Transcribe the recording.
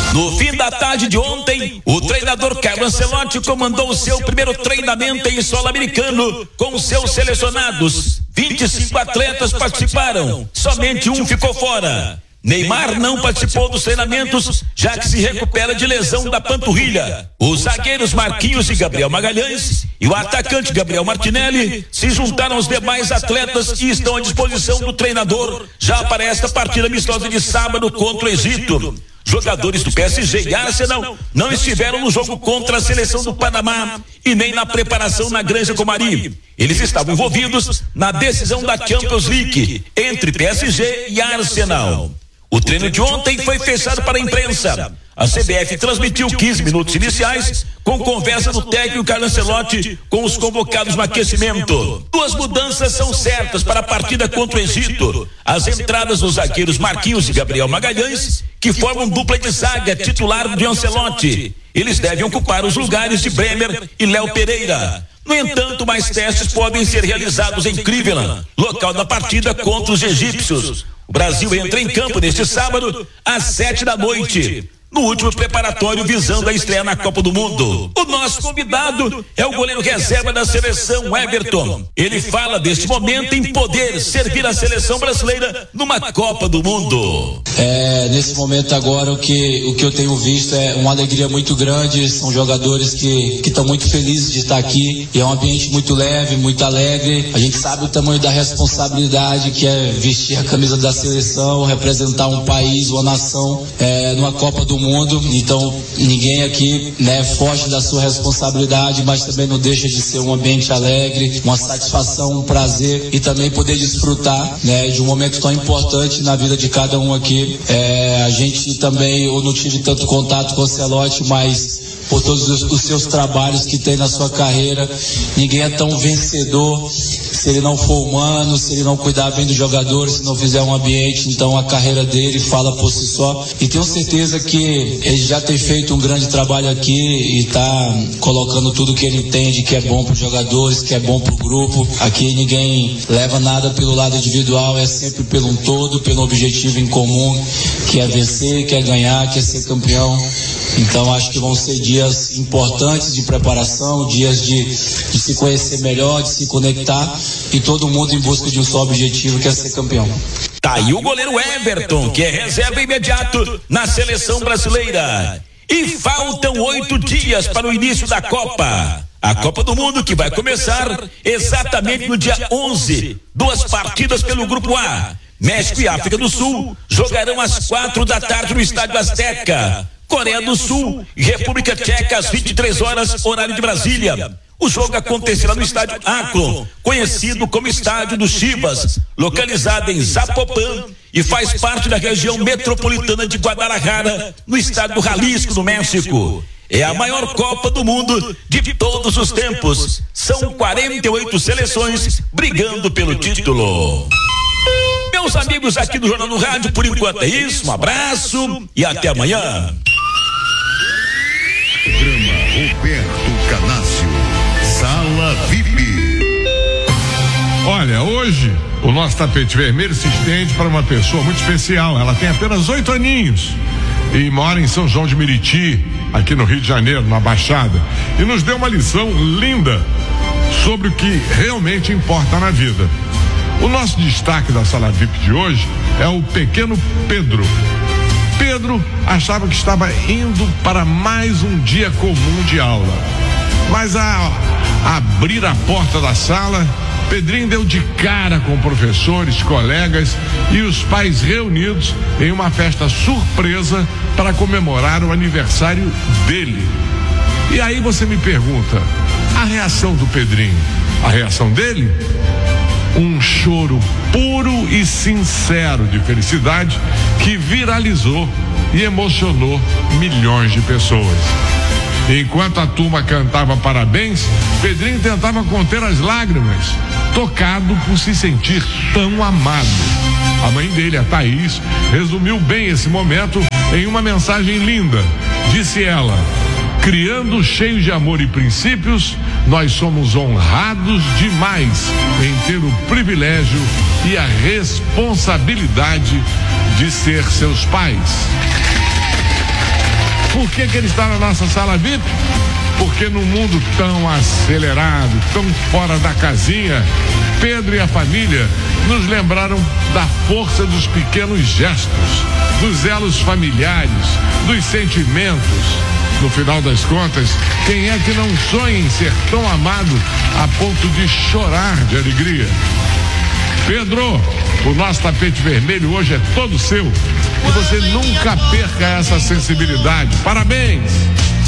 No fim da tarde de ontem, o treinador Carlo Ancelotti comandou o seu primeiro treinamento em solo americano com seus selecionados. 25 atletas participaram, somente um ficou fora. Neymar não participou dos treinamentos, já que se recupera de lesão da panturrilha. Os zagueiros Marquinhos e Gabriel Magalhães e o atacante Gabriel Martinelli se juntaram aos demais atletas e estão à disposição do treinador já para esta partida amistosa de sábado contra o Egito. Jogadores do PSG e Arsenal não estiveram no jogo contra a seleção do Panamá e nem na preparação na Granja Comari. Eles estavam envolvidos na decisão da Champions League entre PSG e Arsenal. O treino de ontem foi fechado para a imprensa. A CBF transmitiu 15 minutos iniciais com conversa do técnico Carlo Ancelotti com os convocados no aquecimento. Duas mudanças são certas para a partida contra o Egito. As entradas dos zagueiros Marquinhos e Gabriel Magalhães, que formam dupla de zaga titular de Ancelotti. Eles devem ocupar os lugares de Bremer e Léo Pereira. No entanto, mais testes podem ser realizados em Cleveland, local da partida contra os egípcios. O Brasil entra em campo neste sábado às 7 da noite. No último preparatório visando a estreia na Copa do Mundo. O nosso convidado é o goleiro reserva da seleção, Everton. Ele fala deste momento em poder servir a seleção brasileira numa Copa do Mundo. Nesse momento agora o que eu tenho visto é uma alegria muito grande. São jogadores que estão muito felizes de estar aqui e é um ambiente muito leve, muito alegre. A gente sabe o tamanho da responsabilidade que é vestir a camisa da seleção, representar um país, uma nação numa Copa do Mundo. Então ninguém aqui foge da sua responsabilidade, mas também não deixa de ser um ambiente alegre, uma satisfação, um prazer e também poder desfrutar de um momento tão importante na vida de cada um aqui. A gente também, eu não tive tanto contato com o Ancelotti, mas por todos os seus trabalhos que tem na sua carreira, ninguém é tão vencedor se ele não for humano, se ele não cuidar bem dos jogadores, se não fizer um ambiente. Então a carreira dele fala por si só e tenho certeza que ele já tem feito um grande trabalho aqui e está colocando tudo que ele entende que é bom para os jogadores, que é bom para o grupo. Aqui ninguém leva nada pelo lado individual, é sempre pelo um todo, pelo objetivo em comum, que é vencer, que é ganhar, que é ser campeão. Então acho que vão ser dias importantes de preparação, dias de se conhecer melhor, de se conectar e todo mundo em busca de um só objetivo, que é ser campeão. Tá aí o goleiro Everton, que é reserva imediato na seleção brasileira. E faltam 8 dias para o início da Copa. A Copa do Mundo que vai começar exatamente no dia 11. 2 partidas pelo Grupo A. México e África do Sul jogarão às 4 da tarde no Estádio Azteca. Coreia do Sul e República Tcheca às 23 horas, horário de Brasília. O jogo acontecerá no estádio Akron, conhecido como Estádio do Chivas, localizado em Zapopan e faz parte da região metropolitana de Guadalajara, no estado do Jalisco, no México. É a maior Copa do Mundo de todos os tempos. São 48 seleções brigando pelo título. Meus amigos aqui do Jornal do Rádio, por enquanto é isso. Um abraço e até amanhã. Programa Roberto Canácio, Sala VIP. Olha, hoje o nosso tapete vermelho se estende para uma pessoa muito especial. Ela tem apenas 8 aninhos e mora em São João de Meriti, aqui no Rio de Janeiro, na Baixada, e nos deu uma lição linda sobre o que realmente importa na vida. O nosso destaque da Sala VIP de hoje é o pequeno Pedro. Pedro achava que estava indo para mais um dia comum de aula, mas ao abrir a porta da sala, Pedrinho deu de cara com professores, colegas e os pais reunidos em uma festa surpresa para comemorar o aniversário dele. E aí você me pergunta, a reação do Pedrinho? A reação dele? Um choro puro e sincero de felicidade que viralizou e emocionou milhões de pessoas. Enquanto a turma cantava parabéns, Pedrinho tentava conter as lágrimas, tocado por se sentir tão amado. A mãe dele, a Thaís, resumiu bem esse momento em uma mensagem linda. Disse ela: criando cheios de amor e princípios, nós somos honrados demais em ter o privilégio e a responsabilidade de ser seus pais. Por que ele está na nossa sala VIP? Porque num mundo tão acelerado, tão fora da casinha, Pedro e a família nos lembraram da força dos pequenos gestos, dos elos familiares, dos sentimentos. No final das contas, quem é que não sonha em ser tão amado a ponto de chorar de alegria? Pedro, o nosso tapete vermelho hoje é todo seu. E você nunca perca essa sensibilidade. Parabéns!